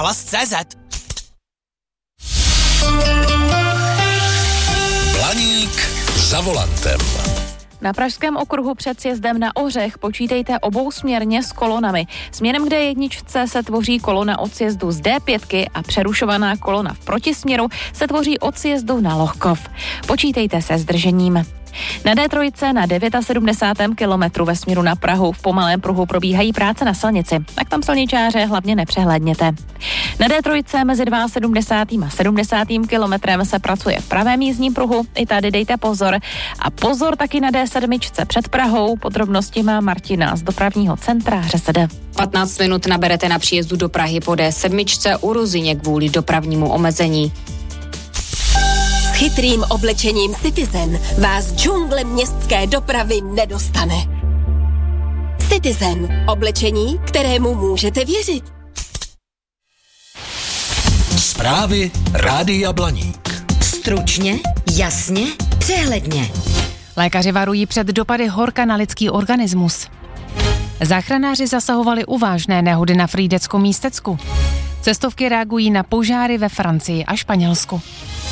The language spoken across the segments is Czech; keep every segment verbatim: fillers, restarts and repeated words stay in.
hlas tečka cé zet. Blaník za volantem. Na pražském okruhu před sjezdem na Ořech počítejte obousměrně s kolonami. Směrem k dé jedna se tvoří kolona od sjezdu z dé pět a přerušovaná kolona v protisměru se tvoří od sjezdu na Lohkov. Počítejte se zdržením. Na dé tři na sedmdesátém devátém kilometru ve směru na Prahu v pomalém pruhu probíhají práce na silnici, tak tam silničáře hlavně nepřehlédněte. Na dé tři mezi sedmdesátým druhým a sedmdesátým kilometrem se pracuje v pravém jízdním pruhu, i tady dejte pozor. A pozor taky na dé sedm před Prahou, podrobnosti má Martina z dopravního centra ŘSD. patnáct minut naberete na příjezdu do Prahy po dé sedm u Ruzyně kvůli dopravnímu omezení. Chytrým oblečením Citizen vás džungle městské dopravy nedostane. Citizen. Oblečení, kterému můžete věřit. Zprávy Rádia Blaník. Stručně, jasně, přehledně. Lékaři varují před dopady horka na lidský organismus. Záchranáři zasahovali u vážné nehody na Frýdeckom místecku. Cestovky reagují na požáry ve Francii a Španělsku.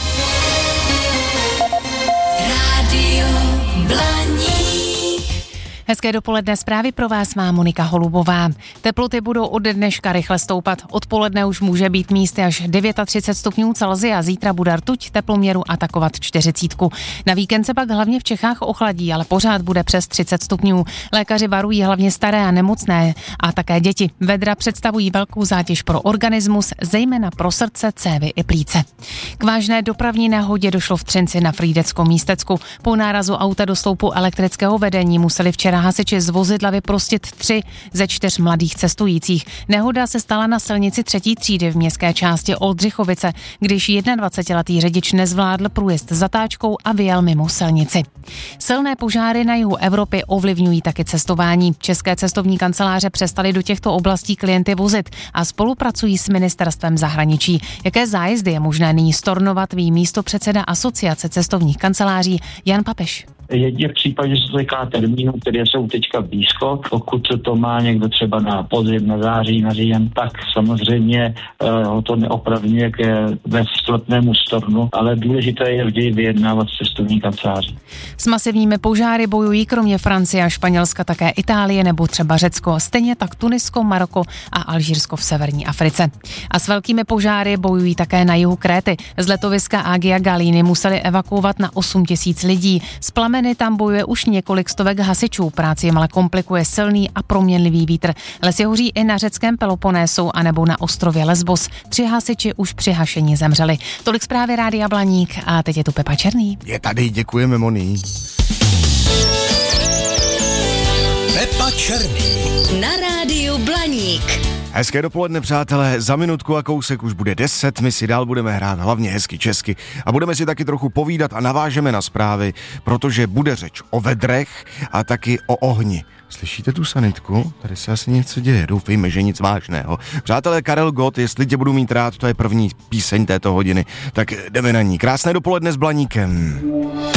Hezké dopoledne, zprávy pro vás má Monika Holubová. Teploty budou od dneška rychle stoupat. Odpoledne už může být místy až třicet devět stupňů Celsia. Zítra bude rtuť teploměru atakovat čtyřicítku. Na víkend se pak hlavně v Čechách ochladí, ale pořád bude přes třicet stupňů. Lékaři varují hlavně staré a nemocné a také děti. Vedra představují velkou zátěž pro organismus, zejména pro srdce, cévy i plíce. K vážné dopravní nehodě došlo v Třinci na Frýdeckom místecku. Po nárazu auta do sloupu elektrického vedení museli včera hasiči z vozidla vyprostit tři ze čtyř mladých cestujících. Nehoda se stala na silnici třetí třídy v městské části Oldřichovice, když jednadvacetiletý řidič nezvládl průjezd zatáčkou a vyjel mimo silnici. Silné požáry na jihu Evropy ovlivňují taky cestování. České cestovní kanceláře přestaly do těchto oblastí klienty vozit a spolupracují s ministerstvem zahraničí. Jaké zájezdy je možné nyní stornovat, ví místopředseda Asociace cestovních kanceláří Jan Papeš. Jedině v případě, že se týká termínů, které jsou teďka blízko, pokud to má někdo třeba na podzim, na září, na říjen, tak samozřejmě uh, ho to neopravňuje ke bezplatnému stornu, ale důležité je vždy vyjednávat s cestovní kanceláří. S masivními požáry bojují kromě Francie a Španělska také Itálie nebo třeba Řecko, stejně tak Tunisko, Maroko a Alžírsko v severní Africe. A s velkými požáry bojují také na jihu Kréty. Z letoviska Agia Galíny museli evakuovat na osm tisíc lidí. Z plameny tam bojuje už několik stovek hasičů. Práci jim ale komplikuje silný a proměnlivý vítr. Lesy hoří i na řeckém Peloponésu anebo na ostrově Lesbos. Tři hasiči už při hašení zemřeli. Tolik zprávy Rádia Blaník a teď je tu Pepa Černý. Je tady, děkujeme, Moni. Pepa Černý. Na rádiu Blaník. Hezké dopoledne, přátelé, za minutku a kousek už bude deset, my si dál budeme hrát hlavně hezky česky a budeme si taky trochu povídat a navážeme na zprávy, protože bude řeč o vedrech a taky o ohni. Slyšíte tu sanitku? Tady se asi něco děje, doufejme, že nic vážného. Přátelé, Karel Gott, jestli tě budu mít rád, to je první píseň této hodiny, tak jdeme na ní. Krásné dopoledne s Blaníkem.